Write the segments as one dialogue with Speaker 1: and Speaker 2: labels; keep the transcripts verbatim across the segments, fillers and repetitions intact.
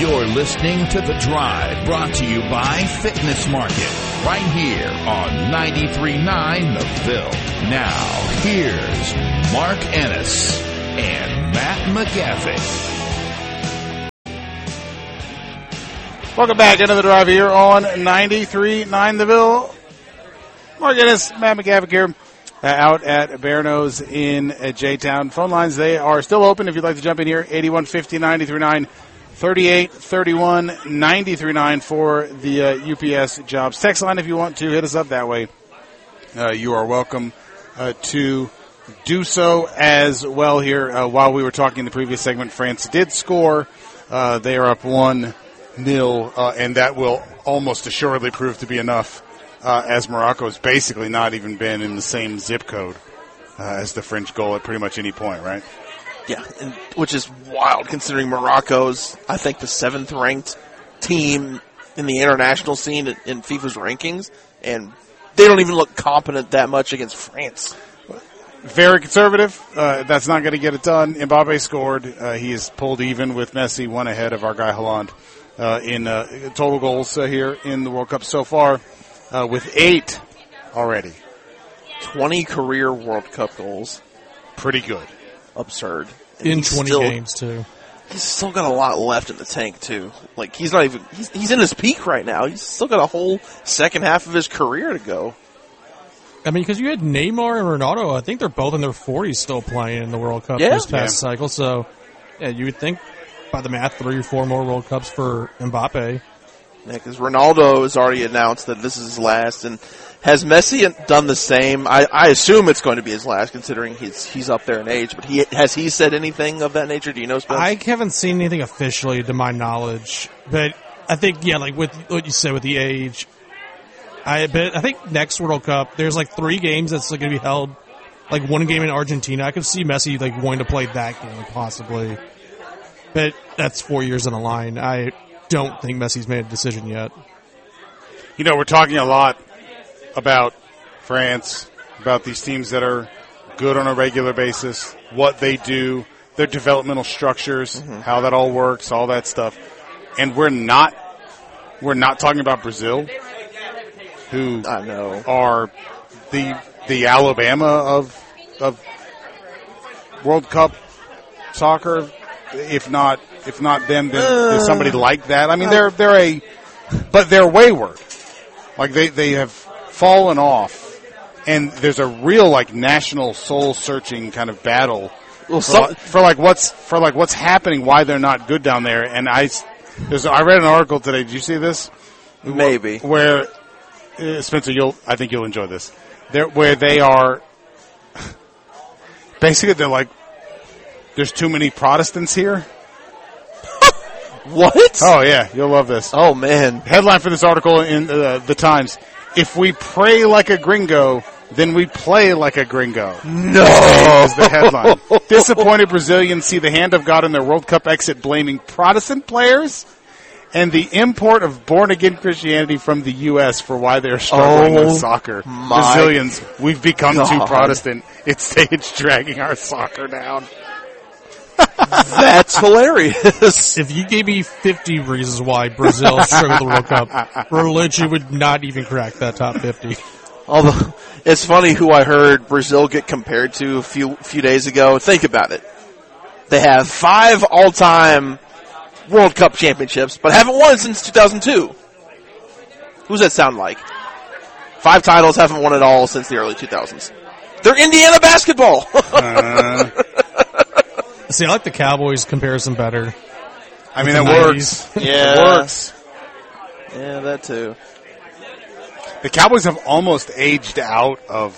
Speaker 1: You're listening to The Drive, brought to you by Fitness Market, right here on ninety-three point nine The Ville. Now, here's Mark Ennis and Matt McGavick.
Speaker 2: Welcome back into The Drive here on ninety-three point nine The Ville. Mark Ennis, Matt McGavick here. Uh, out at Barano's in uh, J-Town. Phone lines, they are still open if you'd like to jump in here. eighty-one fifty, ninety-three point nine, thirty-eight thirty-one, ninety-three point nine for the uh, U P S jobs. Text line if you want to hit us up that way. Uh, you are welcome uh, to do so as well here. Uh, while we were talking in the previous segment, France did score. Uh, they are up one nil, uh, and that will almost assuredly prove to be enough. Uh, as Morocco has basically not even been in the same zip code uh, as the French goal at pretty much any point, right?
Speaker 3: Yeah, and, which is wild considering Morocco's, I think, the seventh-ranked team in the international scene in, in FIFA's rankings, and they don't even look competent that much against France.
Speaker 2: Very conservative. Uh, that's not going to get it done. Mbappe scored. Uh, he is pulled even with Messi, one ahead of our guy Haaland uh, in uh, total goals uh, here in the World Cup so far. Uh, with eight already.
Speaker 3: twenty career World Cup goals.
Speaker 2: Pretty good.
Speaker 3: Absurd. And
Speaker 4: in twenty
Speaker 3: still,
Speaker 4: games, too.
Speaker 3: He's still got a lot left in the tank, too. Like, he's not even, he's, he's in his peak right now. He's still got a whole second half of his career to go.
Speaker 4: I mean, because you had Neymar and Ronaldo, I think they're both in their forties still playing in the World Cup
Speaker 3: yeah.
Speaker 4: this past yeah. cycle. So, yeah, you would think by the math, three or four more World Cups for Mbappe.
Speaker 3: Yeah, because Ronaldo has already announced that this is his last, and has Messi done the same? I, I assume it's going to be his last, considering he's he's up there in age. But he has he said anything of that nature? Do you know, Spence?
Speaker 4: I haven't seen anything officially, to my knowledge. But I think, yeah, like with what you said with the age, I but I think next World Cup there's like three games that's like, going to be held, like one game in Argentina. I could see Messi like wanting to play that game possibly, but that's four years in a line. I. don't think Messi's made a decision yet.
Speaker 2: You know, we're talking a lot about France, about these teams that are good on a regular basis, what they do, their developmental structures, mm-hmm. how that all works, all that stuff. And we're not we're not talking about Brazil, who
Speaker 3: I know
Speaker 2: are the the Alabama of of World Cup soccer, if not If not them, then uh, there's somebody like that. I mean, they're they're a, but they're wayward. Like they, they have fallen off, and there's a real like national soul searching kind of battle well, for, some, for like what's for like what's happening, why they're not good down there. And I, there's I read an article today. Did you see this?
Speaker 3: Maybe
Speaker 2: where uh, Spencer, you'll I think you'll enjoy this. There where they are basically they're like, there's too many Protestants here.
Speaker 3: What?
Speaker 2: Oh, yeah. You'll love this.
Speaker 3: Oh, man.
Speaker 2: Headline for this article in uh, the Times. If we pray like a gringo, then we play like a gringo.
Speaker 3: No.
Speaker 2: Is the headline. Disappointed Brazilians see the hand of God in their World Cup exit, blaming Protestant players and the import of born-again Christianity from the U S for why they're struggling
Speaker 3: oh,
Speaker 2: with soccer. Brazilians, we've become God. too Protestant. It's, it's dragging our soccer down.
Speaker 3: That's hilarious.
Speaker 4: If you gave me fifty reasons why Brazil struggled the World Cup, religion would not even crack that top fifty.
Speaker 3: Although, it's funny who I heard Brazil get compared to a few few days ago. Think about it. They have five all-time World Cup championships, but haven't won since two thousand two. Who's that sound like? Five titles, haven't won it all since the early two thousands. They're Indiana basketball. uh.
Speaker 4: See, I like the Cowboys comparison better.
Speaker 2: I mean, it works.
Speaker 3: Yeah.
Speaker 2: It works.
Speaker 3: Yeah, that too.
Speaker 2: The Cowboys have almost aged out of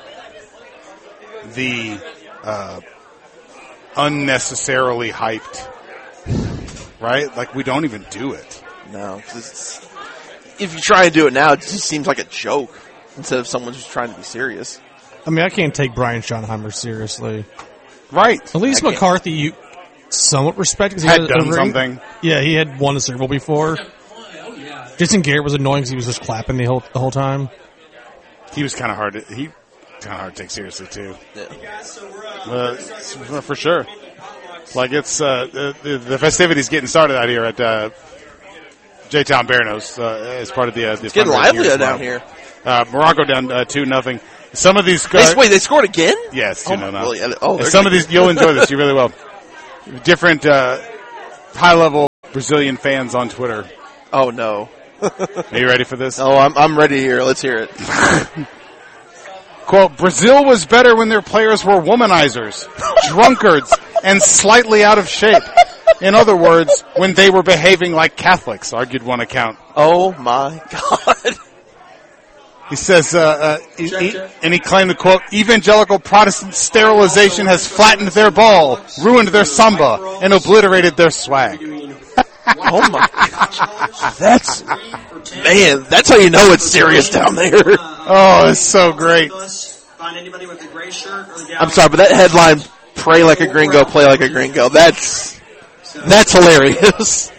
Speaker 2: the uh, unnecessarily hyped, right? Like, we don't even do it.
Speaker 3: No. It's, if you try and do it now, it just seems like a joke instead of someone who's trying to be serious.
Speaker 4: I mean, I can't take Brian Schottenheimer seriously.
Speaker 2: Right.
Speaker 4: At least I McCarthy, you somewhat respect because he
Speaker 2: had,
Speaker 4: had
Speaker 2: done something.
Speaker 4: Yeah, he had won a Super Bowl before. Jason Garrett was annoying because he was just clapping the whole the whole time.
Speaker 2: He was kind of hard to he kind of hard to take seriously too.
Speaker 3: Yeah.
Speaker 2: Uh, for sure. Like it's uh, the, the festivities getting started out here at uh, J-Town Barnos uh, as part of the. Uh, the
Speaker 3: it's getting lively down here.
Speaker 2: Uh, Morocco down uh, two nothing. Some of these guys.
Speaker 3: Wait, they scored again?
Speaker 2: Yes, two
Speaker 3: oh,
Speaker 2: no
Speaker 3: well, yeah,
Speaker 2: oh, some of these you'll enjoy this. You really will. Different uh, high level Brazilian fans on Twitter.
Speaker 3: Oh no.
Speaker 2: Are you ready for this?
Speaker 3: Oh, I'm I'm ready here. Let's hear it.
Speaker 2: Quote, Brazil was better when their players were womanizers, drunkards, and slightly out of shape. In other words, when they were behaving like Catholics, argued one account.
Speaker 3: Oh my God.
Speaker 2: He says, uh, uh, he, he, and he claimed the quote, evangelical Protestant sterilization has flattened their ball, ruined their samba, and obliterated their swag.
Speaker 3: Oh my gosh. That's, man, that's how you know it's serious down there.
Speaker 2: Oh, it's so great.
Speaker 3: I'm sorry, but that headline, pray like a gringo, play like a gringo, that's, that's hilarious.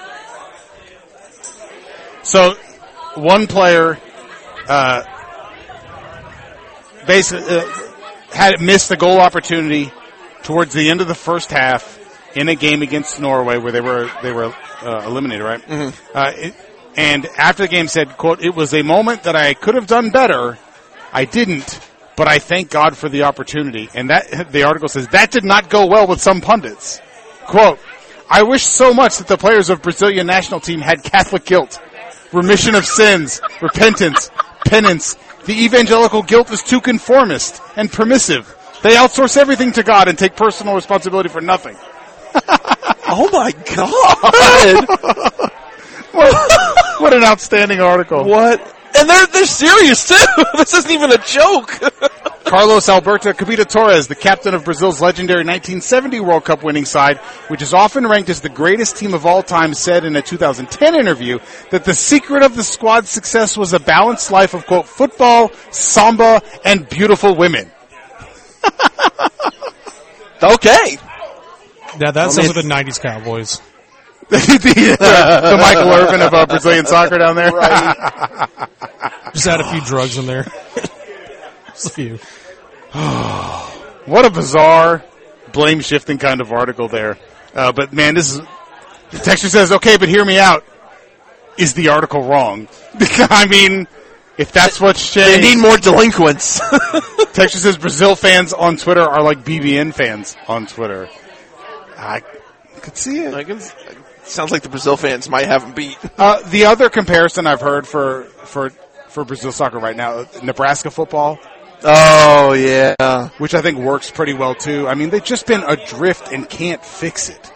Speaker 2: So, one player, uh, basically, uh, had missed the goal opportunity towards the end of the first half in a game against Norway where they were they were uh, eliminated, right? Mm-hmm. Uh, it, and after the game said, quote, it was a moment that I could have done better. I didn't, but I thank God for the opportunity. And that the article says that did not go well with some pundits. Quote, I wish so much that the players of Brazilian national team had Catholic guilt, remission of sins, repentance, penance. The evangelical guilt is too conformist and permissive. They outsource everything to God and take personal responsibility for nothing.
Speaker 3: Oh my God!
Speaker 2: what, what an outstanding article!
Speaker 3: What? And they're they're serious too. This isn't even a joke.
Speaker 2: Carlos Alberto Cabita Torres, the captain of Brazil's legendary nineteen seventy World Cup winning side, which is often ranked as the greatest team of all time, said in a two thousand ten interview that the secret of the squad's success was a balanced life of, quote, football, samba, and beautiful women.
Speaker 3: Okay.
Speaker 4: Yeah, that sounds like the nineties Cowboys.
Speaker 2: the, the Michael Irvin of uh, Brazilian soccer down there.
Speaker 3: Right.
Speaker 4: Just add a few drugs in there. Just a few.
Speaker 2: What a bizarre, blame-shifting kind of article there. Uh, but, man, this is... The texture says, okay, but hear me out. Is the article wrong? I mean, if that's what's changed...
Speaker 3: They need more delinquents.
Speaker 2: Texture says Brazil fans on Twitter are like B B N fans on Twitter. I could see it.
Speaker 3: I can, sounds like the Brazil fans might have them beat.
Speaker 2: Uh, the other comparison I've heard for, for, for Brazil soccer right now, Nebraska football.
Speaker 3: Oh, yeah.
Speaker 2: Which I think works pretty well, too. I mean, they've just been adrift and can't fix it.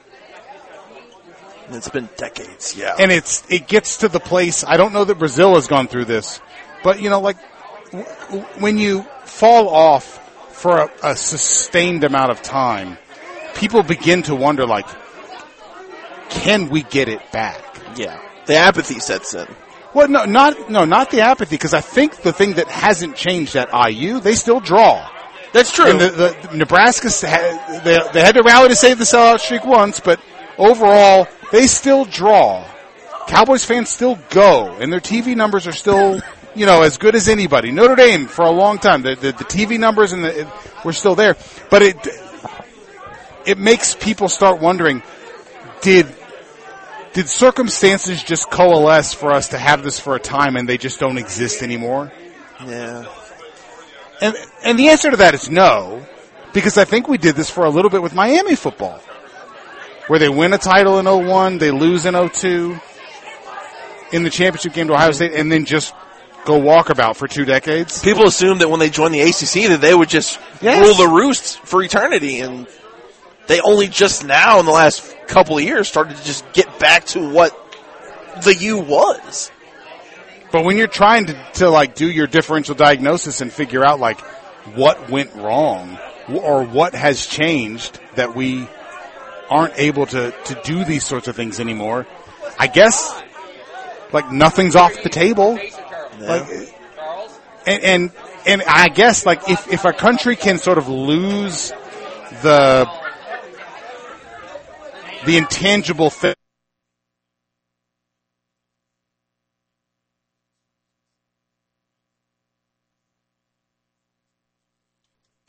Speaker 3: It's been decades, yeah.
Speaker 2: And it's it gets to the place, I don't know that Brazil has gone through this, but, you know, like, w- w- when you fall off for a, a sustained amount of time, people begin to wonder, like, can we get it back?
Speaker 3: Yeah. The apathy sets in.
Speaker 2: Well, no, not no, not the apathy, because I think the thing that hasn't changed at I U, they still draw.
Speaker 3: That's true.
Speaker 2: And the, the Nebraska, they, they had to rally to save the sellout streak once, but overall, they still draw. Cowboys fans still go, and their T V numbers are still, you know, as good as anybody. Notre Dame, for a long time, the, the, the T V numbers and the, it, were still there. But it it makes people start wondering, did did circumstances just coalesce for us to have this for a time and they just don't exist anymore?
Speaker 3: Yeah.
Speaker 2: And and the answer to that is no, because I think we did this for a little bit with Miami football, where they win a title in oh one, they lose in oh two in the championship game to Ohio State, and then just go walkabout for two decades.
Speaker 3: People assumed that when they joined the A C C that they would just
Speaker 2: yes.
Speaker 3: rule the roost for eternity, and they only just now in the last couple of years started to just get back to what the U was.
Speaker 2: But when you're trying to, to like do your differential diagnosis and figure out like what went wrong or what has changed that we aren't able to, to do these sorts of things anymore, I guess like nothing's off the table.
Speaker 3: Yeah.
Speaker 2: Like, and, and and I guess like if, if a country can sort of lose the the intangible thing.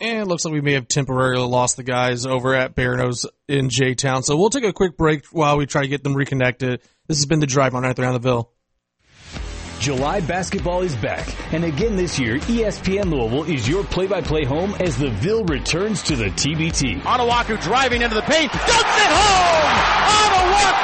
Speaker 4: And it looks like we may have temporarily lost the guys over at Barano's in J-Town. So we'll take a quick break while we try to get them reconnected. This has been The Drive on ninety-three nine The Ville.
Speaker 5: July basketball is back, and again this year, E S P N Louisville is your play-by-play home as the Ville returns to the T B T.
Speaker 6: Onuaku driving into the paint, dunks it home! Onuaku